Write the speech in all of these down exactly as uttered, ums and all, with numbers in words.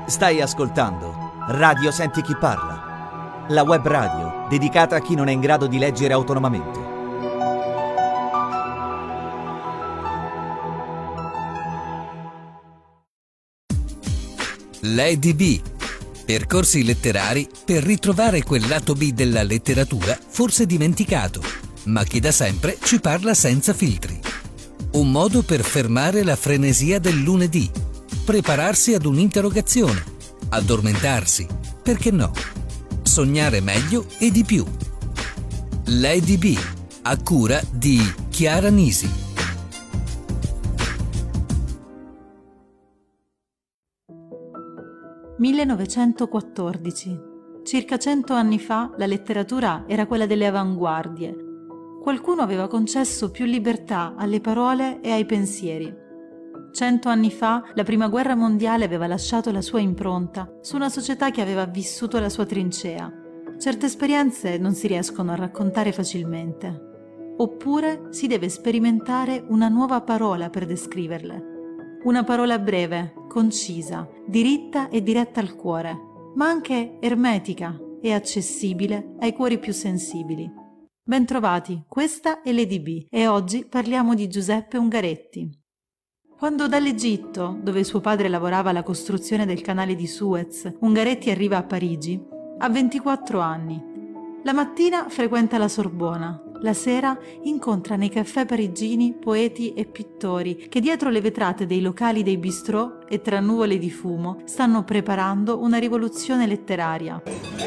Stai ascoltando Radio Senti Chi Parla, la web radio dedicata a chi non è in grado di leggere autonomamente. Lady B. Percorsi letterari per ritrovare quel lato B della letteratura forse dimenticato, ma che da sempre ci parla senza filtri. Un modo per fermare la frenesia del lunedì, prepararsi ad un'interrogazione, addormentarsi, perché no? Sognare meglio e di più. Lady B, a cura di Chiara Nisi. millenovecentoquattordici. Circa cento anni fa la letteratura era quella delle avanguardie. Qualcuno aveva concesso più libertà alle parole e ai pensieri. Cento anni fa la prima guerra mondiale aveva lasciato la sua impronta su una società che aveva vissuto la sua trincea. Certe esperienze non si riescono a raccontare facilmente. Oppure si deve sperimentare una nuova parola per descriverle. Una parola breve, concisa, diritta e diretta al cuore, ma anche ermetica e accessibile ai cuori più sensibili. Bentrovati, questa è Lady B e oggi parliamo di Giuseppe Ungaretti. Quando dall'Egitto, dove suo padre lavorava alla costruzione del canale di Suez, Ungaretti arriva a Parigi, ha ventiquattro anni. La mattina frequenta la Sorbona, la sera incontra nei caffè parigini poeti e pittori che dietro le vetrate dei locali dei bistrò e tra nuvole di fumo stanno preparando una rivoluzione letteraria.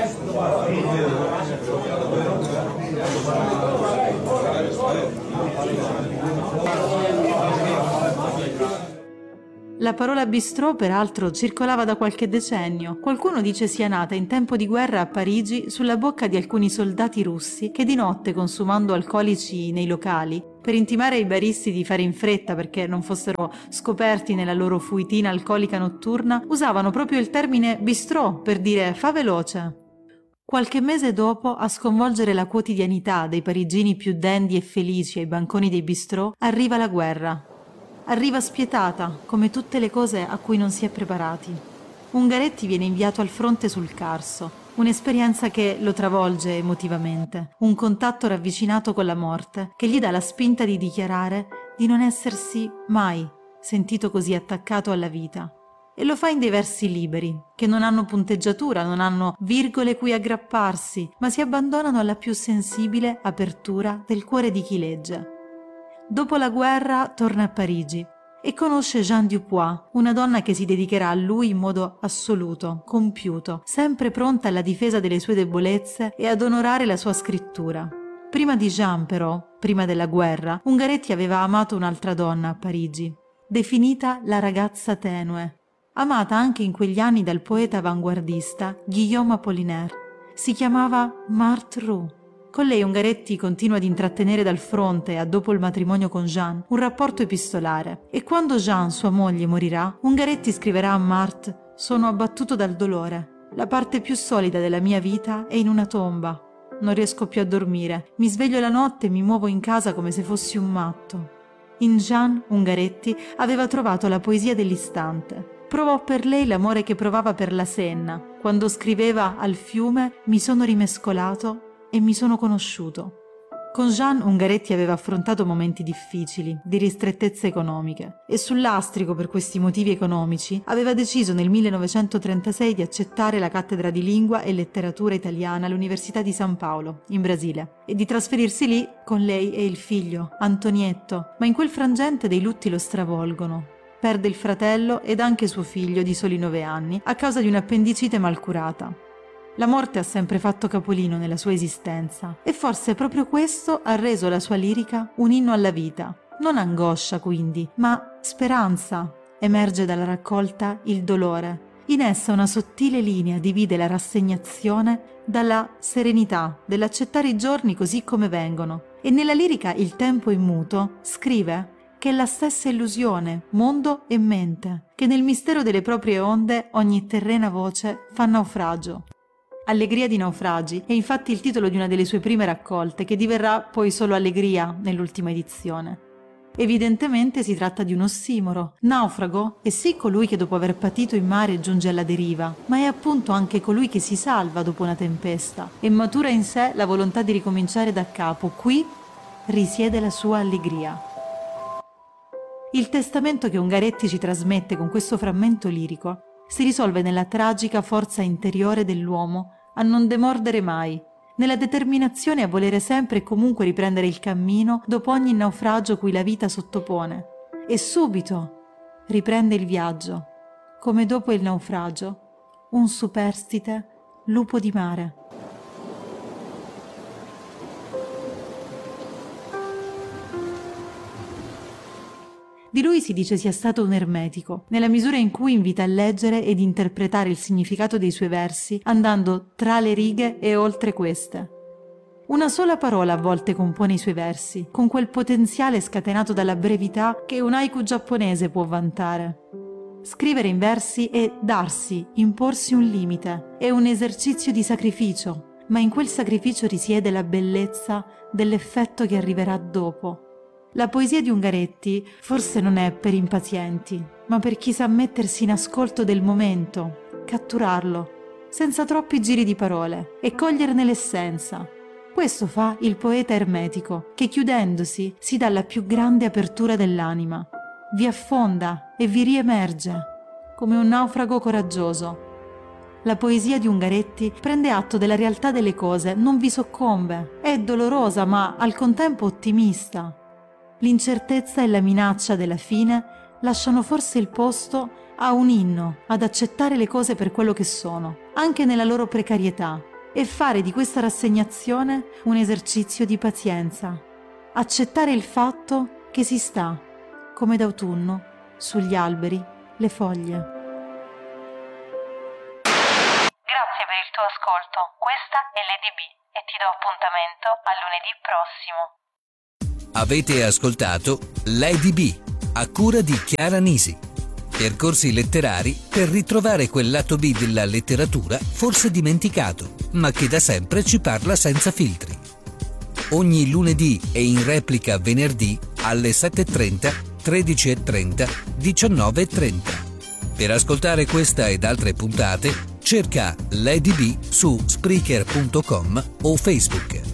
La parola bistrò, peraltro, circolava da qualche decennio. Qualcuno dice sia nata in tempo di guerra a Parigi sulla bocca di alcuni soldati russi che di notte, consumando alcolici nei locali, per intimare ai baristi di fare in fretta perché non fossero scoperti nella loro fuitina alcolica notturna, usavano proprio il termine bistrò per dire fa veloce. Qualche mese dopo, a sconvolgere la quotidianità dei parigini più dandy e felici ai banconi dei bistrò, arriva la guerra. Arriva spietata, come tutte le cose a cui non si è preparati. Ungaretti viene inviato al fronte sul Carso, un'esperienza che lo travolge emotivamente, un contatto ravvicinato con la morte che gli dà la spinta di dichiarare di non essersi mai sentito così attaccato alla vita. E lo fa in dei versi liberi, che non hanno punteggiatura, non hanno virgole cui aggrapparsi, ma si abbandonano alla più sensibile apertura del cuore di chi legge. Dopo la guerra torna a Parigi e conosce Jeanne Dupois, una donna che si dedicherà a lui in modo assoluto, compiuto, sempre pronta alla difesa delle sue debolezze e ad onorare la sua scrittura. Prima di Jeanne, però, prima della guerra, Ungaretti aveva amato un'altra donna a Parigi, definita la ragazza tenue, amata anche in quegli anni dal poeta avanguardista Guillaume Apollinaire. Si chiamava Marthe Roux. Con lei Ungaretti continua ad intrattenere dal fronte a dopo il matrimonio con Jeanne un rapporto epistolare e quando Jeanne, sua moglie, morirà, Ungaretti scriverà a Marthe: «Sono abbattuto dal dolore. La parte più solida della mia vita è in una tomba. Non riesco più a dormire. Mi sveglio la notte e mi muovo in casa come se fossi un matto». In Jeanne, Ungaretti aveva trovato la poesia dell'istante. Provò per lei l'amore che provava per la Senna. Quando scriveva al fiume «Mi sono rimescolato e mi sono conosciuto». Con Jeanne Ungaretti aveva affrontato momenti difficili, di ristrettezze economiche, e sul lastrico per questi motivi economici aveva deciso nel millenovecentotrentasei di accettare la cattedra di lingua e letteratura italiana all'Università di San Paolo, in Brasile, e di trasferirsi lì con lei e il figlio, Antonietto, ma in quel frangente dei lutti lo stravolgono. Perde il fratello ed anche suo figlio di soli nove anni a causa di un'appendicite mal curata. La morte ha sempre fatto capolino nella sua esistenza e forse proprio questo ha reso la sua lirica un inno alla vita. Non angoscia quindi, ma speranza. Emerge dalla raccolta Il dolore. In essa una sottile linea divide la rassegnazione dalla serenità, dell'accettare i giorni così come vengono. E nella lirica Il tempo immuto scrive che è la stessa illusione, mondo e mente, che nel mistero delle proprie onde ogni terrena voce fa naufragio. Allegria di naufragi è infatti il titolo di una delle sue prime raccolte, che diverrà poi solo Allegria nell'ultima edizione. Evidentemente si tratta di un ossimoro. Naufrago è sì colui che dopo aver patito in mare giunge alla deriva, ma è appunto anche colui che si salva dopo una tempesta e matura in sé la volontà di ricominciare da capo. Qui risiede la sua allegria. Il testamento che Ungaretti ci trasmette con questo frammento lirico si risolve nella tragica forza interiore dell'uomo a non demordere mai, nella determinazione a volere sempre e comunque riprendere il cammino dopo ogni naufragio cui la vita sottopone, e subito riprende il viaggio, come dopo il naufragio, un superstite lupo di mare. Di lui si dice sia stato un ermetico, nella misura in cui invita a leggere ed interpretare il significato dei suoi versi, andando tra le righe e oltre queste. Una sola parola a volte compone i suoi versi, con quel potenziale scatenato dalla brevità che un haiku giapponese può vantare. Scrivere in versi è darsi, imporsi un limite, è un esercizio di sacrificio, ma in quel sacrificio risiede la bellezza dell'effetto che arriverà dopo. La poesia di Ungaretti forse non è per impazienti, ma per chi sa mettersi in ascolto del momento, catturarlo, senza troppi giri di parole, e coglierne l'essenza. Questo fa il poeta ermetico, che chiudendosi si dà la più grande apertura dell'anima, vi affonda e vi riemerge, come un naufrago coraggioso. La poesia di Ungaretti prende atto della realtà delle cose, non vi soccombe, è dolorosa ma al contempo ottimista. L'incertezza e la minaccia della fine lasciano forse il posto a un inno ad accettare le cose per quello che sono, anche nella loro precarietà, e fare di questa rassegnazione un esercizio di pazienza. Accettare il fatto che si sta, come d'autunno, sugli alberi, le foglie. Grazie per il tuo ascolto. Questa è Lady B e ti do appuntamento a lunedì prossimo. Avete ascoltato Lady B, a cura di Chiara Nisi. Percorsi letterari per ritrovare quel lato B della letteratura forse dimenticato, ma che da sempre ci parla senza filtri. Ogni lunedì e in replica venerdì alle sette e trenta, tredici e trenta, diciannove e trenta. Per ascoltare questa ed altre puntate, cerca Lady B su Spreaker punto com o Facebook.